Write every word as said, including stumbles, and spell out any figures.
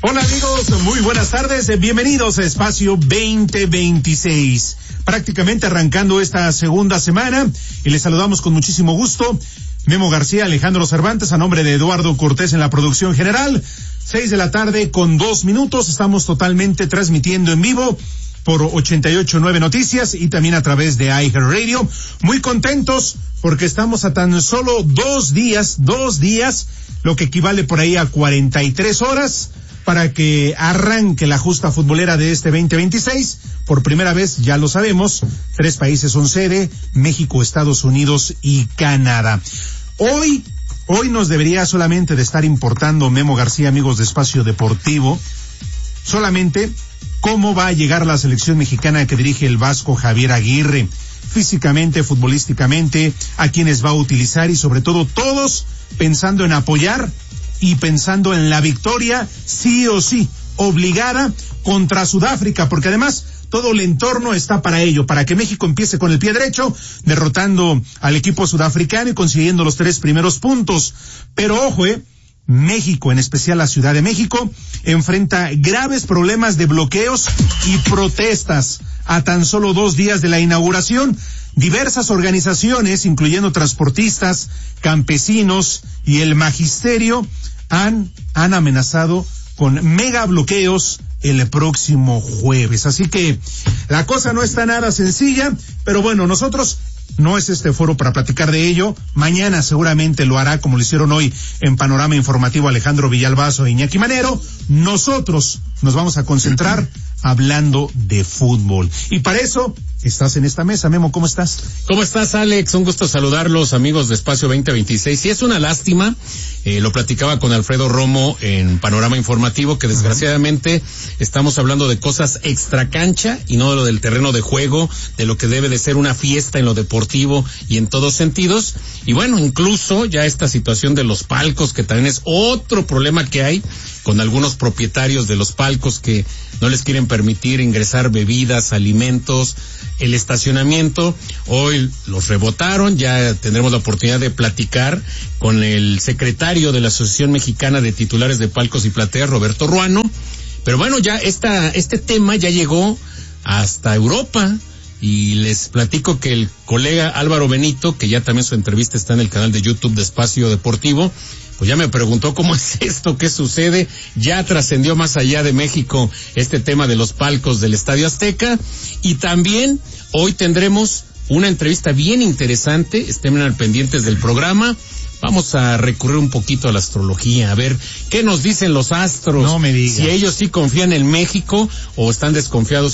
Hola amigos, muy buenas tardes, bienvenidos a Espacio veinte veintiséis. Prácticamente arrancando esta segunda semana y les saludamos con muchísimo gusto. Memo García, Alejandro Cervantes, a nombre de Eduardo Cortés en la producción general. Seis de la tarde con dos minutos, estamos totalmente transmitiendo en vivo por ochenta y ocho punto nueve Noticias y también a través de iHeartRadio. Muy contentos porque estamos a tan solo dos días, dos días, lo que equivale por ahí a cuarenta y tres horas, para que arranque la justa futbolera de este veinte veintiséis. Por primera vez, ya lo sabemos, tres países son sede: México, Estados Unidos y Canadá. Hoy, hoy nos debería solamente de estar importando, Memo García, amigos de Espacio Deportivo, solamente cómo va a llegar la selección mexicana que dirige el Vasco Javier Aguirre, físicamente, futbolísticamente, a quienes va a utilizar y sobre todo todos pensando en apoyar y pensando en la victoria, sí o sí, obligada contra Sudáfrica, porque además todo el entorno está para ello, para que México empiece con el pie derecho, derrotando al equipo sudafricano y consiguiendo los tres primeros puntos. Pero ojo, eh, México, en especial la Ciudad de México, enfrenta graves problemas de bloqueos y protestas a tan solo dos días de la inauguración. Diversas organizaciones, incluyendo transportistas, campesinos y el magisterio, han, han amenazado con mega bloqueos el próximo jueves. Así que la cosa no está nada sencilla, pero bueno, nosotros no es este foro para platicar de ello. Mañana seguramente lo hará, como lo hicieron hoy en Panorama Informativo Alejandro Villalbazo e Iñaki Manero. Nosotros nos vamos a concentrar hablando de fútbol. Y para eso estás en esta mesa. Memo, ¿cómo estás? ¿Cómo estás, Alex? Un gusto saludarlos, amigos de Espacio veinte veintiséis. Y es una lástima, eh, lo platicaba con Alfredo Romo en Panorama Informativo, que desgraciadamente estamos hablando de cosas extracancha y no de lo del terreno de juego, de lo que debe de ser una fiesta en lo deportivo y en todos sentidos. Y bueno, incluso ya esta situación de los palcos, que también es otro problema que hay con algunos propietarios de los palcos que no les quieren permitir ingresar bebidas, alimentos, el estacionamiento. Hoy los rebotaron, ya tendremos la oportunidad de platicar con el secretario de la Asociación Mexicana de Titulares de Palcos y Plateas, Roberto Ruano. Pero bueno, ya esta, este tema ya llegó hasta Europa. Y les platico que el colega Álvaro Benito, que ya también su entrevista está en el canal de YouTube de Espacio Deportivo, pues ya me preguntó cómo es esto, qué sucede. Ya trascendió más allá de México este tema de los palcos del Estadio Azteca. Y también hoy tendremos una entrevista bien interesante, estén al pendientes del programa. Vamos a recurrir un poquito a la astrología, a ver qué nos dicen los astros. No me digas. Si ellos sí confían en México o están desconfiados